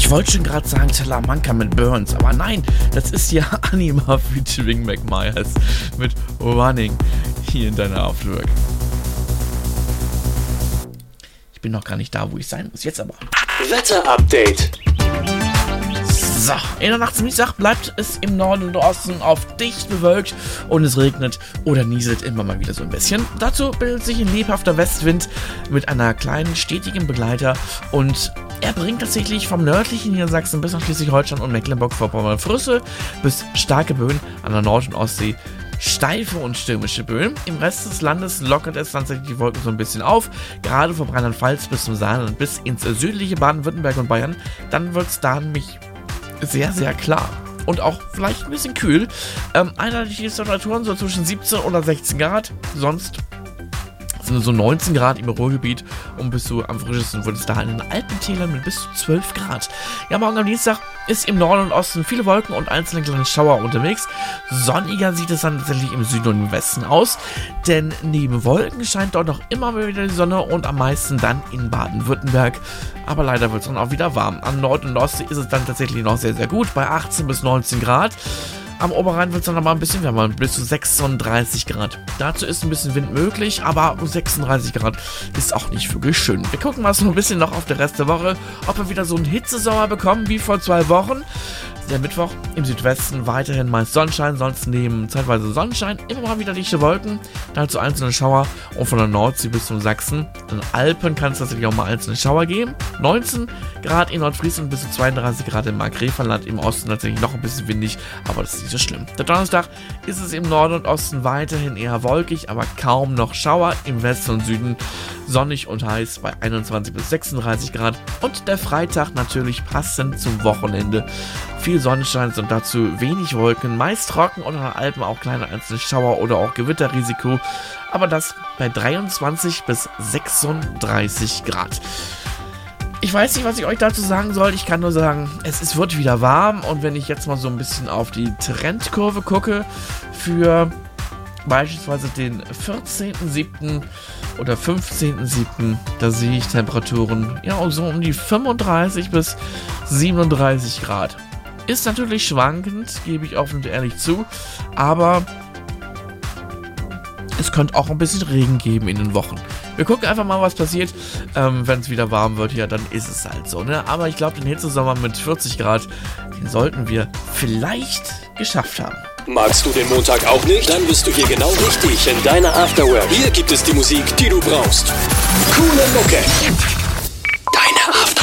Ich wollte schon gerade sagen Talamanca mit Burns, aber nein, das ist ja Anima featuring Mac Myers mit Running hier in deiner Afterwork. Ich bin noch gar nicht da, wo ich sein muss, jetzt aber. Wetter-Update. So, in der Nacht zum Dienstag bleibt es im Norden und Osten auf dicht bewölkt und es regnet oder nieselt immer mal wieder so ein bisschen. Dazu bildet sich ein lebhafter Westwind mit einer kleinen stetigen Begleiter und er bringt tatsächlich vom nördlichen Niedersachsen bis nach Schleswig-Holstein und Mecklenburg-Vorpommern Flüsse bis starke Böen an der Nord- und Ostsee. Steife und stürmische Böen. Im Rest des Landes lockert es tatsächlich die Wolken so ein bisschen auf. Gerade von Rheinland-Pfalz bis zum Saarland bis ins südliche Baden-Württemberg und Bayern. Dann wird es da nämlich sehr, sehr klar. Und auch vielleicht ein bisschen kühl. Einheitliche Temperaturen so zwischen 17 oder 16 Grad. Sonst sind so 19 Grad im Ruhrgebiet und bis zu am frischesten wird es da in den Alpentälern mit bis zu 12 Grad. Ja, morgen am Dienstag ist im Norden und Osten viele Wolken und einzelne kleine Schauer unterwegs. Sonniger sieht es dann tatsächlich im Süden und im Westen aus, denn neben Wolken scheint dort noch immer wieder die Sonne und am meisten dann in Baden-Württemberg. Aber leider wird es dann auch wieder warm. Am Nord- und Ostsee ist es dann tatsächlich noch sehr, sehr gut, bei 18 bis 19 Grad. Am Oberrhein wird es dann noch mal ein bisschen wärmer, bis zu 36 Grad. Dazu ist ein bisschen Wind möglich, aber 36 Grad ist auch nicht wirklich schön. Wir gucken mal so ein bisschen noch auf den Rest der Woche, ob wir wieder so einen Hitzesommer bekommen wie vor 2 Wochen. Der Mittwoch im Südwesten weiterhin meist Sonnenschein, sonst neben zeitweise Sonnenschein immer mal wieder dichte Wolken, dazu einzelne Schauer und von der Nordsee bis zum Sachsen. In den Alpen kann es tatsächlich auch mal einzelne Schauer geben. 19 Grad in Nordfriesland bis zu 32 Grad im Markgräflerland, im Osten tatsächlich noch ein bisschen windig, aber das ist nicht so schlimm. Der Donnerstag ist es im Norden und Osten weiterhin eher wolkig, aber kaum noch Schauer. Im Westen und Süden sonnig und heiß bei 21 bis 36 Grad. Und der Freitag natürlich passend zum Wochenende. Viel Sonnenschein und dazu wenig Wolken, meist trocken und an den Alpen auch kleine einzelne Schauer oder auch Gewitterrisiko. Aber das bei 23 bis 36 Grad. Ich weiß nicht, was ich euch dazu sagen soll. Ich kann nur sagen, es wird wieder warm. Und wenn ich jetzt mal so ein bisschen auf die Trendkurve gucke für beispielsweise den 14.07. oder 15.07., da sehe ich Temperaturen ja so um die 35 bis 37 Grad. Ist natürlich schwankend, gebe ich offen und ehrlich zu, aber es könnte auch ein bisschen Regen geben in den Wochen. Wir gucken einfach mal, was passiert. Wenn es wieder warm wird, ja, dann ist es halt so, ne? Aber ich glaube, den Hitzesommer mit 40 Grad, den sollten wir vielleicht geschafft haben. Magst du den Montag auch nicht? Dann bist du hier genau richtig in deiner Afterwork. Hier gibt es die Musik, die du brauchst. Coole Mucke. Deine Afterwork.